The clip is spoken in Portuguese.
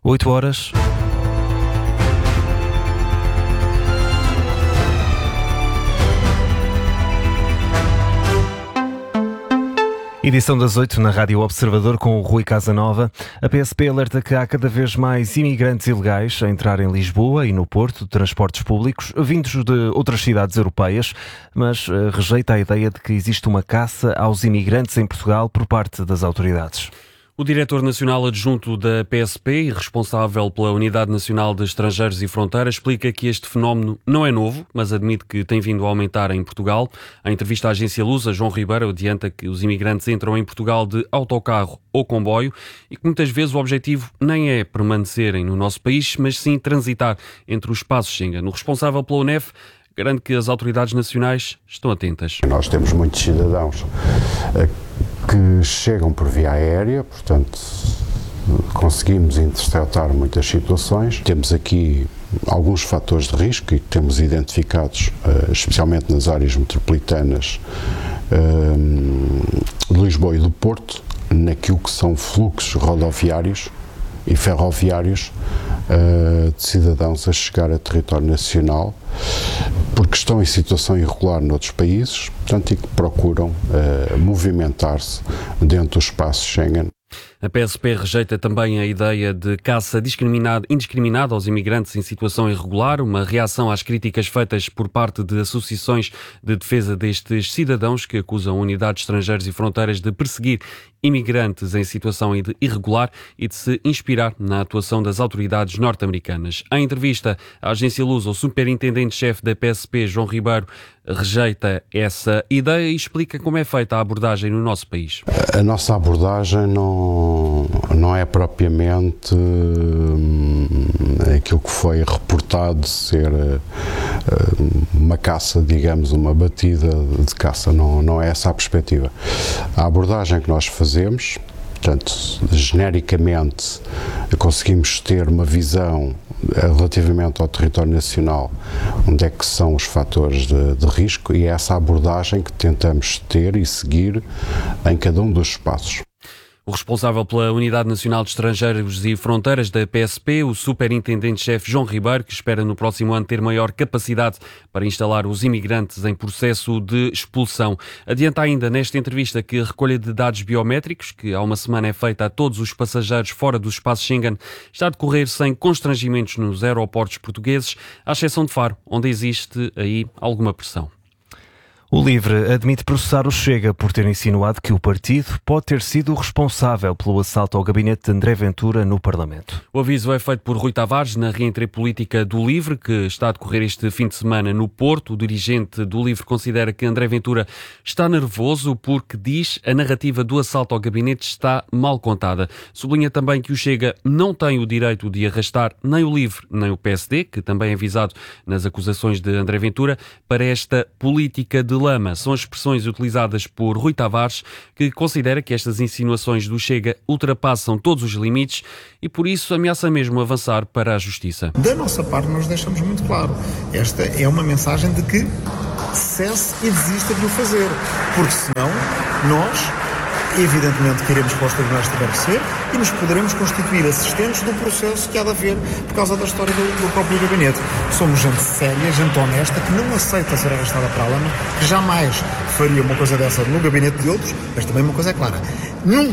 8 horas. Edição das 8 na Rádio Observador com o Rui Casanova. A PSP alerta que há cada vez mais imigrantes ilegais a entrar em Lisboa e no Porto de transportes públicos, vindos de outras cidades europeias, mas rejeita a ideia de que existe uma caça aos imigrantes em Portugal por parte das autoridades. O diretor nacional adjunto da PSP e responsável pela Unidade Nacional de Estrangeiros e Fronteiras explica que este fenómeno não é novo, mas admite que tem vindo a aumentar em Portugal. Em entrevista à agência Lusa, João Ribeiro adianta que os imigrantes entram em Portugal de autocarro ou comboio e que muitas vezes o objetivo nem é permanecerem no nosso país, mas sim transitar entre os espaços Schengen. O responsável pela UNEF garante que as autoridades nacionais estão atentas. Nós temos muitos cidadãos que chegam por via aérea, portanto conseguimos interceptar muitas situações. Temos aqui alguns fatores de risco e temos identificados, especialmente nas áreas metropolitanas de Lisboa e do Porto, naquilo que são fluxos rodoviários e ferroviários de cidadãos a chegar a território nacional porque estão em situação irregular noutros países, portanto, e que procuram movimentar-se dentro do espaço Schengen. A PSP rejeita também a ideia de caça indiscriminada aos imigrantes em situação irregular, uma reação às críticas feitas por parte de associações de defesa destes cidadãos que acusam unidades de estrangeiros e fronteiras de perseguir imigrantes em situação irregular e de se inspirar na atuação das autoridades norte-americanas. Em entrevista à agência Lusa, o superintendente-chefe da PSP, João Ribeiro, rejeita essa ideia e explica como é feita a abordagem no nosso país. A nossa abordagem não é propriamente aquilo que foi reportado ser uma caça, digamos, uma batida de caça. Não é essa a perspectiva. A abordagem que nós fazemos, portanto, genericamente, conseguimos ter uma visão relativamente ao território nacional, onde é que são os fatores de risco, e é essa abordagem que tentamos ter e seguir em cada um dos espaços. O responsável pela Unidade Nacional de Estrangeiros e Fronteiras da PSP, o superintendente-chefe João Ribeiro, que espera no próximo ano ter maior capacidade para instalar os imigrantes em processo de expulsão. Adianta ainda nesta entrevista que a recolha de dados biométricos, que há uma semana é feita a todos os passageiros fora do espaço Schengen, está a decorrer sem constrangimentos nos aeroportos portugueses, à exceção de Faro, onde existe aí alguma pressão. O LIVRE admite processar o Chega por ter insinuado que o partido pode ter sido o responsável pelo assalto ao gabinete de André Ventura no Parlamento. O aviso é feito por Rui Tavares na reentrée política do LIVRE, que está a decorrer este fim de semana no Porto. O dirigente do LIVRE considera que André Ventura está nervoso porque, diz, a narrativa do assalto ao gabinete está mal contada. Sublinha também que o Chega não tem o direito de arrastar nem o LIVRE nem o PSD, que também é visado nas acusações de André Ventura, para esta política de lama. São as expressões utilizadas por Rui Tavares, que considera que estas insinuações do Chega ultrapassam todos os limites e, por isso, ameaça mesmo avançar para a Justiça. Da nossa parte, nós deixamos muito claro. Esta é uma mensagem de que cesse e desista de o fazer, porque senão nós, evidentemente, queremos que os tribunais estabelecer e nos poderemos constituir assistentes do processo que há de haver por causa da história do próprio gabinete. Somos gente séria, gente honesta, que não aceita ser arrastada para a lama, que jamais faria uma coisa dessa no gabinete de outros, mas também uma coisa é clara.